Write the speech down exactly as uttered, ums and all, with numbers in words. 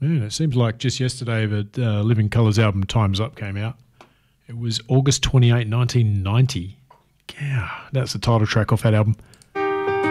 Man, it seems like just yesterday that uh, Living Colour's album Time's Up came out. It was August twenty-eighth, nineteen ninety. Yeah, that's the title track off that album.